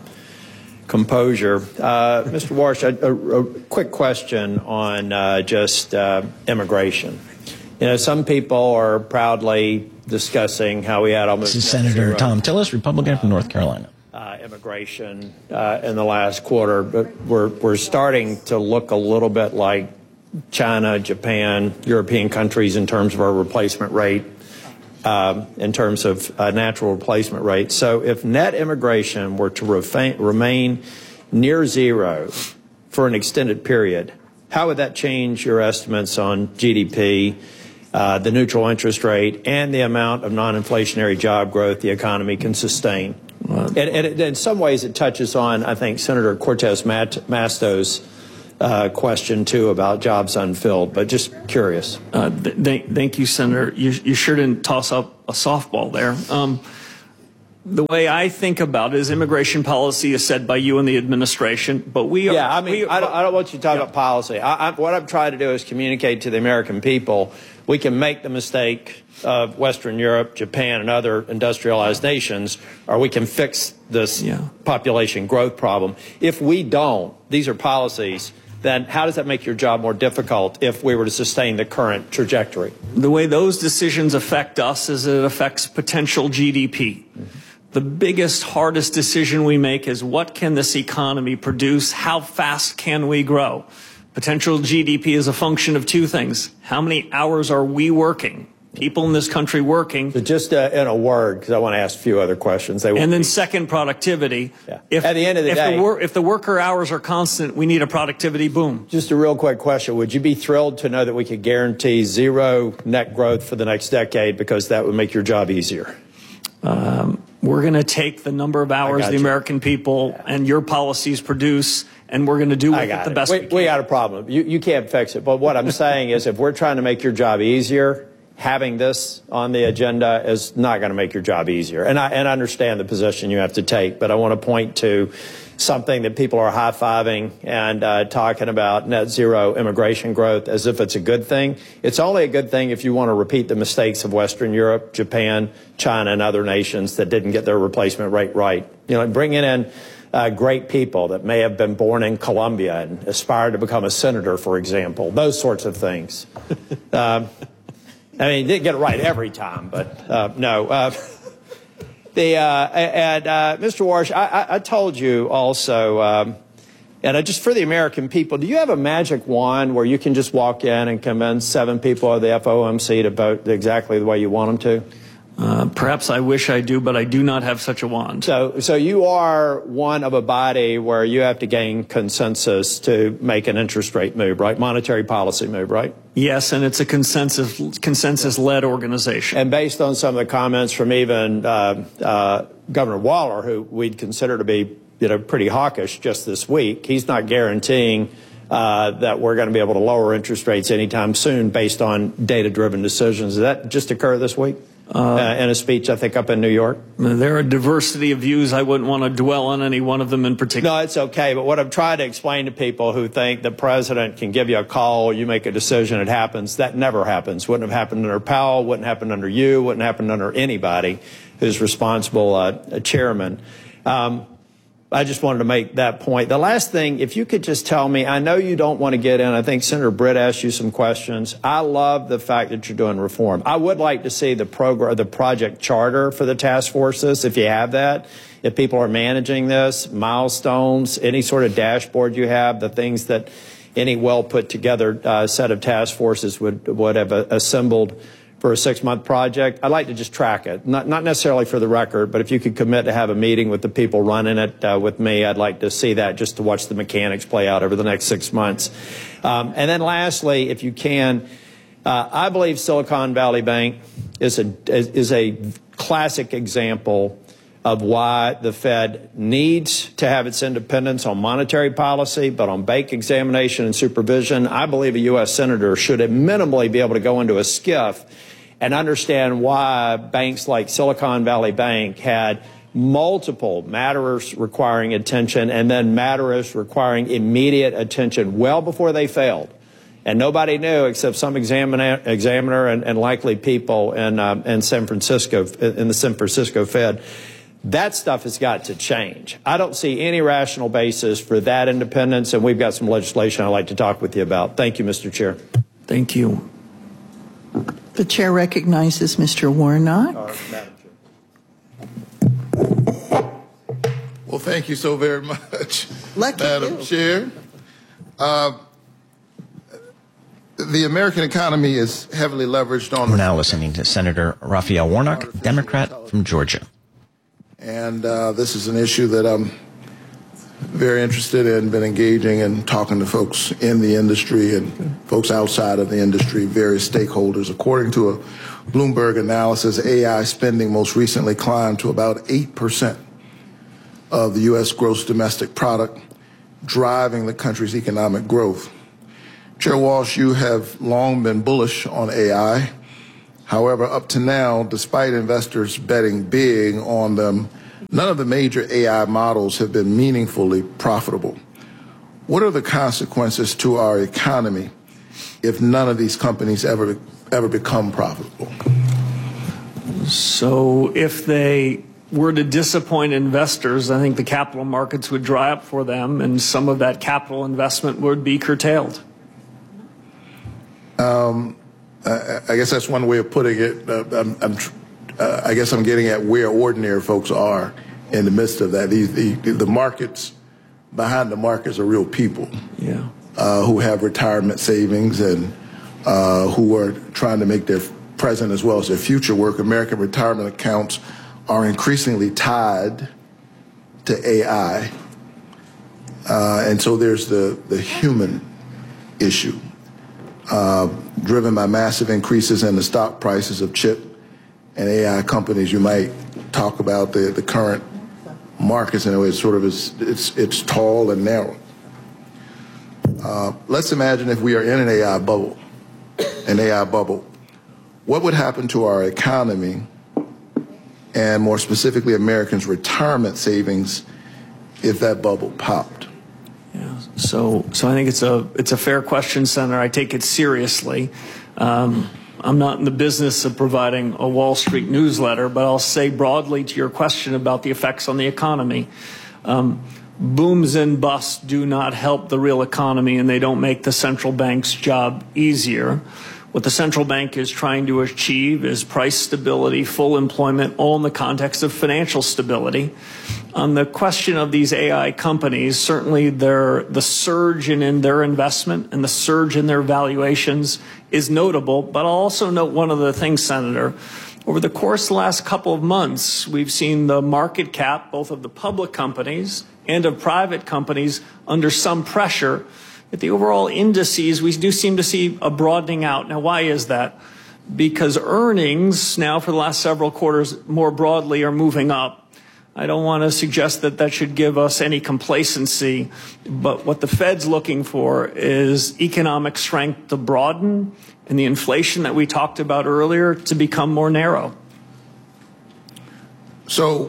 Speaker 12: composure. Uh, Mister Warsh, a, a, a quick question on uh, just uh, immigration. You know, some people are proudly discussing how we had almost...
Speaker 5: This is Senator Thom Tillis, Republican from North Carolina.
Speaker 12: Uh, immigration uh, in the last quarter, but we're, we're starting to look a little bit like China, Japan, European countries in terms of our replacement rate. um, in terms of uh, natural replacement rate. So if net immigration were to refa- remain near zero for an extended period, how would that change your estimates on G D P, uh, the neutral interest rate, and the amount of non-inflationary job growth the economy can sustain? Uh, and, and it, in some ways, it touches on, I think, Senator Cortez Masto's uh, question, too, about jobs unfilled. But just curious.
Speaker 1: Uh, th- th- thank you, Senator. You, you sure didn't toss up a softball there. Um, the way I think about it is immigration policy is set by you and the administration, but we are...
Speaker 12: Yeah, I mean,
Speaker 1: we,
Speaker 12: I, don't, I don't want you to talk yeah. about policy. I, I, what I'm trying to do is communicate to the American people we can make the mistake of Western Europe, Japan, and other industrialized nations, or we can fix this yeah. population growth problem. If we don't, these are policies, then how does that make your job more difficult if we were to sustain the current trajectory?
Speaker 1: The way those decisions affect us is it affects potential G D P. Mm-hmm. The biggest, hardest decision we make is what can this economy produce? How fast can we grow? Potential G D P is a function of two things. How many hours are we working? People in this country working.
Speaker 12: So just uh, in a word, because I want to ask a few other questions. They
Speaker 1: and then
Speaker 12: be...
Speaker 1: second, productivity.
Speaker 12: Yeah.
Speaker 1: If,
Speaker 12: At the end of the
Speaker 1: if
Speaker 12: day,
Speaker 1: the wor- if the worker hours are constant, we need a productivity boom.
Speaker 12: Just a real quick question. Would you be thrilled to know that we could guarantee zero net growth for the next decade because that would make your job easier?
Speaker 1: Um, we're going to take the number of hours the
Speaker 12: you.
Speaker 1: American people yeah. and your policies produce, and we're going to do with it the
Speaker 12: it.
Speaker 1: best
Speaker 12: we,
Speaker 1: we can.
Speaker 12: We got a problem. You, you can't fix it. But what I'm saying is if we're trying to make your job easier, having this on the agenda is not going to make your job easier. And I, and I understand the position you have to take, but I want to point to something that people are high-fiving and uh, talking about net zero immigration growth as if it's a good thing. It's only a good thing if you want to repeat the mistakes of Western Europe, Japan, China, and other nations that didn't get their replacement rate right. You know, bringing in uh, great people that may have been born in Colombia and aspired to become a senator, for example, those sorts of things. um, I mean, you didn't get it right every time, but uh, no. Uh, the uh, and uh, Mister Warsh, I, I, I told you also, um, and I just for the American people, do you have a magic wand where you can just walk in and convince seven people of the F O M C to vote exactly the way you want them to?
Speaker 1: Uh, perhaps I wish I do, but I do not have such a wand.
Speaker 12: So, so you are one of a body where you have to gain consensus to make an interest rate move, right? Monetary policy move, right?
Speaker 1: Yes, and it's a consensus consensus-led organization.
Speaker 12: And based on some of the comments from even uh, uh, Governor Waller, who we'd consider to be, you know, pretty hawkish just this week, he's not guaranteeing uh, that we're going to be able to lower interest rates anytime soon based on data-driven decisions. Did that just occur this week? Uh, uh, in a speech, I think, up in New York?
Speaker 1: There are a diversity of views. I wouldn't want to dwell on any one of them in particular.
Speaker 12: No, it's okay. But what I'm trying to explain to people who think the president can give you a call, you make a decision, it happens, that never happens. Wouldn't have happened under Powell, wouldn't happen under you, wouldn't happen under anybody who's responsible uh, chairman. Um, I just wanted to make that point. The last thing, if you could just tell me, I know you don't want to get in. I think Senator Britt asked you some questions. I love the fact that you're doing reform. I would like to see the program, the project charter for the task forces, if you have that. If people are managing this, milestones, any sort of dashboard you have, the things that any well put together uh, set of task forces would would have uh, assembled for a six-month project. I'd like to just track it, not, not necessarily for the record, but if you could commit to have a meeting with the people running it uh, with me, I'd like to see that just to watch the mechanics play out over the next six months. Um, and then lastly, if you can, uh, I believe Silicon Valley Bank is a, is a classic example of why the Fed needs to have its independence on monetary policy, but on bank examination and supervision, I believe a U S senator should minimally be able to go into a SCIF and understand why banks like Silicon Valley Bank had multiple matters requiring attention and then matters requiring immediate attention well before they failed. And nobody knew except some examiner, examiner and, and likely people in, um, in San Francisco, in the San Francisco Fed. That stuff has got to change. I don't see any rational basis for that independence, and we've got some legislation I'd like to talk with you about. Thank you, Mister Chair.
Speaker 1: Thank you.
Speaker 13: The chair recognizes Mister Warnock.
Speaker 14: Well, thank you so very much,
Speaker 13: Lucky
Speaker 14: Madam
Speaker 13: you.
Speaker 14: Chair. Uh, the American economy is heavily leveraged on...
Speaker 5: We're now listening to Senator Raphael Warnock, Democrat from Georgia.
Speaker 14: And uh, this is an issue that I'm very interested in, been engaging and talking to folks in the industry and folks outside of the industry, various stakeholders. According to a Bloomberg analysis, A I spending most recently climbed to about eight percent of the U S gross domestic product, driving the country's economic growth. Chair Walsh, you have long been bullish on A I. However, up to now, despite investors betting big on them, none of the major A I models have been meaningfully profitable. What are the consequences to our economy if none of these companies ever ever become profitable?
Speaker 1: So if they were to disappoint investors, I think the capital markets would dry up for them, and some of that capital investment would be curtailed.
Speaker 14: Um, I, I guess that's one way of putting it. Uh, I'm, I'm, uh, I guess I'm getting at where ordinary folks are in the midst of that. These, the, the markets, behind the markets are real people,
Speaker 1: yeah,
Speaker 14: uh, who have retirement savings and uh, who are trying to make their present as well as their future work. American retirement accounts are increasingly tied to A I. Uh, and so there's the, the human issue, uh, driven by massive increases in the stock prices of chip and A I companies. You might talk about the, the current markets in a way. It's sort of is, it's, it's tall and narrow. Uh, let's imagine if we are in an A I bubble, an A I bubble. What would happen to our economy, and more specifically Americans' retirement savings, if that bubble popped?
Speaker 1: Yeah. So, so I think it's a it's a fair question, Senator. I take it seriously. Um, I'm not in the business of providing a Wall Street newsletter, but I'll say broadly to your question about the effects on the economy. Um, booms and busts do not help the real economy, and they don't make the central bank's job easier. What the central bank is trying to achieve is price stability, full employment, all in the context of financial stability. On the question of these A I companies, certainly their, the surge in, in their investment and the surge in their valuations is notable. But I'll also note one other thing, Senator. Over the course of the last couple of months, we've seen the market cap, both of the public companies and of private companies, under some pressure. At the overall indices, we do seem to see a broadening out. Now, why is that? Because earnings now for the last several quarters more broadly are moving up. I don't want to suggest that that should give us any complacency, but what the Fed's looking for is economic strength to broaden and the inflation that we talked about earlier to become more narrow.
Speaker 14: So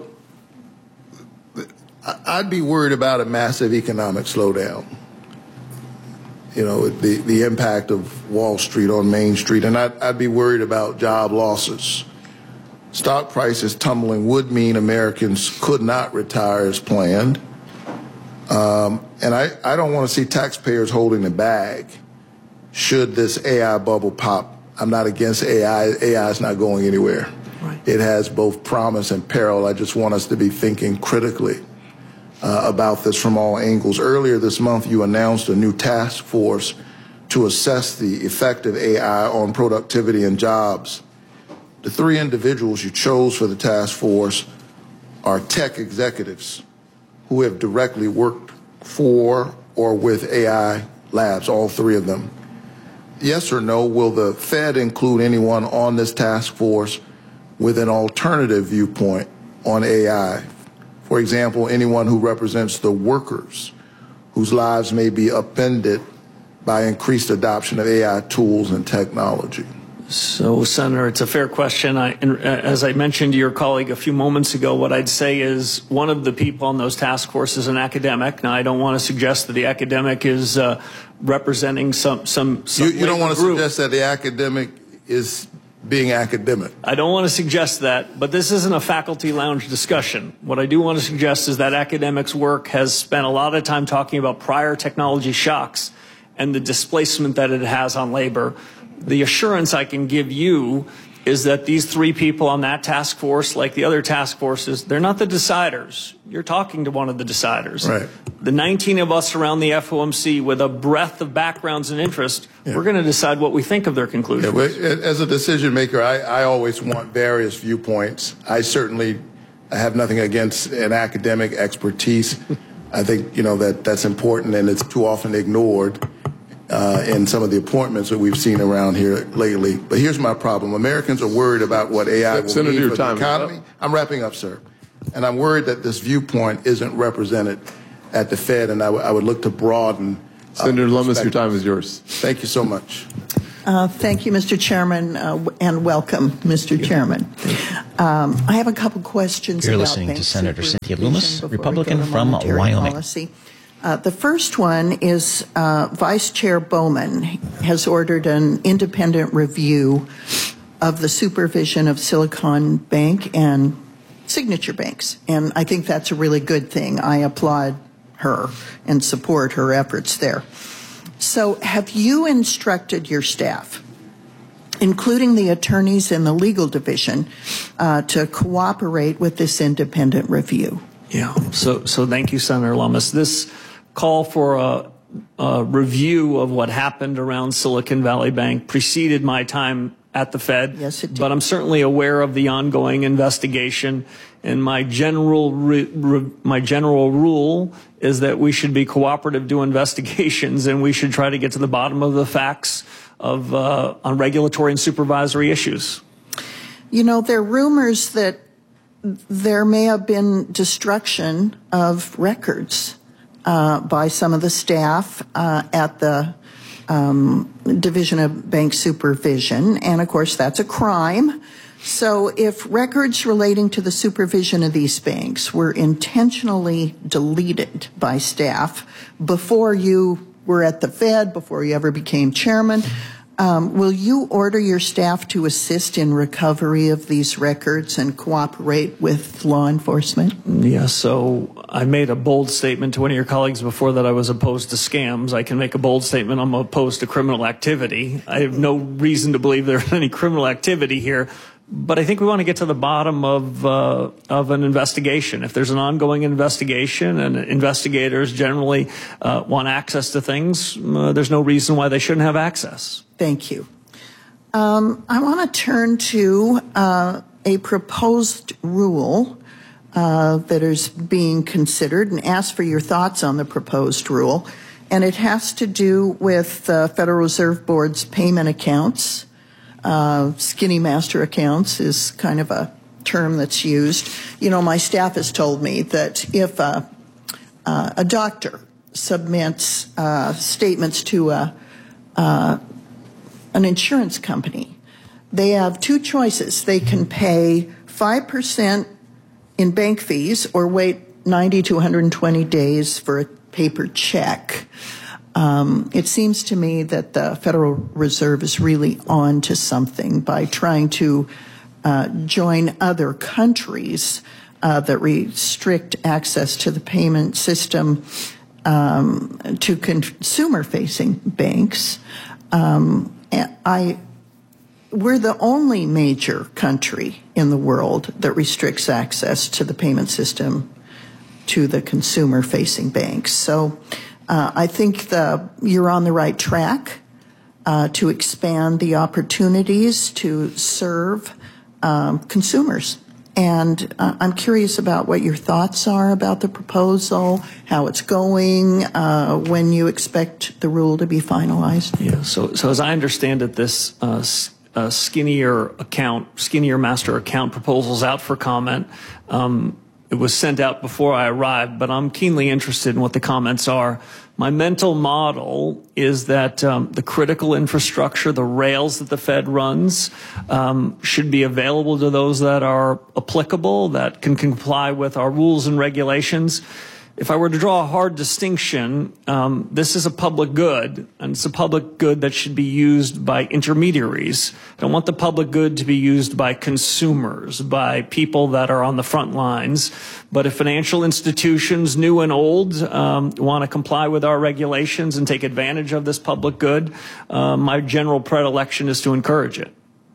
Speaker 14: I'd be worried about a massive economic slowdown. You know, the, the impact of Wall Street on Main Street, and I'd, I'd be worried about job losses. Stock prices tumbling would mean Americans could not retire as planned. Um, and I, I don't want to see taxpayers holding the bag should this A I bubble pop. I'm not against A I. A I is not going anywhere. Right. It has both promise and peril. I just want us to be thinking critically Uh, about this from all angles. Earlier this month, you announced a new task force to assess the effect of A I on productivity and jobs. The three individuals you chose for the task force are tech executives who have directly worked for or with A I labs, all three of them. Yes or no, will the Fed include anyone on this task force with an alternative viewpoint on A I? For example, anyone who represents the workers whose lives may be upended by increased adoption of A I tools and technology.
Speaker 1: So, Senator, it's a fair question. I, and as I mentioned to your colleague a few moments ago, what I'd say is one of the people on those task forces is an academic. Now, I don't want to suggest that the academic is uh, representing some some. some
Speaker 14: you, you don't want to
Speaker 1: group.
Speaker 14: suggest that the academic is being academic.
Speaker 1: I don't want to suggest that, but this isn't a faculty lounge discussion. What I do want to suggest is that academics' work has spent a lot of time talking about prior technology shocks and the displacement that it has on labor. The assurance I can give you is that these three people on that task force, like the other task forces, they're not the deciders. You're talking to one of the deciders.
Speaker 14: Right.
Speaker 1: The nineteen of us around the F O M C with a breadth of backgrounds and interests, yeah. we're going to decide what we think of their conclusions.
Speaker 14: Yeah, as a decision maker, I, I always want various viewpoints. I certainly have nothing against an academic expertise. I think, you know, that that's important, and it's too often ignored uh, in some of the appointments that we've seen around here lately. But here's my problem. Americans are worried about what A I will
Speaker 3: Senator,
Speaker 14: mean
Speaker 3: your
Speaker 14: for
Speaker 3: time
Speaker 14: the economy. I'm wrapping up, sir. And I'm worried that this viewpoint isn't represented at the Fed, and I, I would look to broaden. Uh,
Speaker 3: Senator Lummis, your time is yours.
Speaker 14: Thank you so much.
Speaker 13: Uh, thank you, Mister Chairman, uh, and welcome, Mister Chairman. Um, I have a couple questions.
Speaker 5: You're
Speaker 13: about
Speaker 5: listening to Senator Cynthia Lummis, Republican from
Speaker 13: Wyoming.
Speaker 5: Wyoming.
Speaker 13: Uh, the first one is uh, Vice Chair Bowman has ordered an independent review of the supervision of Silicon Bank and signature banks, and I think that's a really good thing. I applaud her and support her efforts there. So have you instructed your staff, including the attorneys in the legal division, uh, to cooperate with this independent review?
Speaker 1: Yeah, so, so thank you, Senator Lummis. This call for a, a review of what happened around Silicon Valley Bank preceded my time at the Fed.
Speaker 13: Yes, it did.
Speaker 1: But I'm certainly aware of the ongoing investigation. And my general re, re, my general rule is that we should be cooperative to investigations, and we should try to get to the bottom of the facts of uh, on regulatory and supervisory issues.
Speaker 13: You know, there are rumors that there may have been destruction of records uh, by some of the staff uh, at the um, Division of Bank Supervision, and of course that's a crime. So if records relating to the supervision of these banks were intentionally deleted by staff before you were at the Fed, before you ever became chairman, um, will you order your staff to assist in recovery of these records and cooperate with law enforcement?
Speaker 1: Yeah, so I made a bold statement to one of your colleagues before that I was opposed to scams. I can make a bold statement I'm opposed to criminal activity. I have no reason to believe there's any criminal activity here. But I think we want to get to the bottom of uh, of an investigation. If there's an ongoing investigation and investigators generally uh, want access to things, uh, there's no reason why they shouldn't have access.
Speaker 13: Thank you. Um, I want to turn to uh, a proposed rule uh, that is being considered and ask for your thoughts on the proposed rule. And it has to do with the Federal Reserve Board's payment accounts. Uh, skinny master accounts is kind of a term that's used. You know, my staff has told me that if a, uh, a doctor submits uh, statements to a, uh, an insurance company, they have two choices. They can pay five percent in bank fees or wait ninety to one hundred twenty days for a paper check. Um, it seems to me that the Federal Reserve is really on to something by trying to uh, join other countries uh, that restrict access to the payment system um, to consumer-facing banks. Um, I, we're the only major country in the world that restricts access to the payment system to the consumer-facing banks. So. Uh, I think the, you're on the right track uh, to expand the opportunities to serve um, consumers. And uh, I'm curious about what your thoughts are about the proposal, how it's going, uh, when you expect the rule to be finalized.
Speaker 1: Yeah. So, so as I understand it, this uh, uh, skinnier account, skinnier master account proposal is out for comment. Um, It was sent out before I arrived, but I'm keenly interested in what the comments are. My mental model is that um, the critical infrastructure, the rails that the Fed runs, um, should be available to those that are applicable, that can comply with our rules and regulations. If I were to draw a hard distinction, um, this is a public good, and it's a public good that should be used by intermediaries. I don't want the public good to be used by consumers, by people that are on the front lines. But if financial institutions, new and old, um, want to comply with our regulations and take advantage of this public good, uh, my general predilection is to encourage it.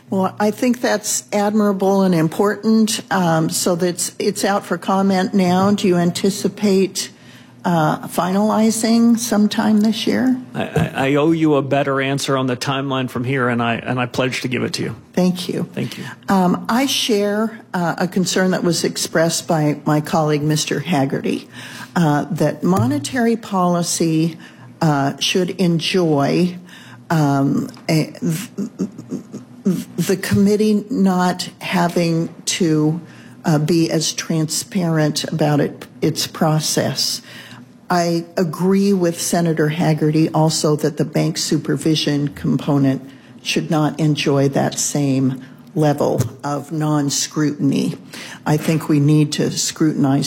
Speaker 13: Well, I think that's admirable and important. Um, so that's it's out for comment now. Do you anticipate uh, finalizing sometime this year?
Speaker 1: I, I, I owe you a better answer on the timeline from here, and I and I pledge to give it to you.
Speaker 13: Thank you.
Speaker 1: Thank you.
Speaker 13: Um, I share uh, a concern that was expressed by my colleague, Mister Haggerty, uh, that monetary policy uh, should enjoy um, a, the committee not having to uh, be as transparent about it, its process. I agree with Senator Haggerty also that the bank supervision component should not enjoy that same level of non-scrutiny. I think we need to scrutinize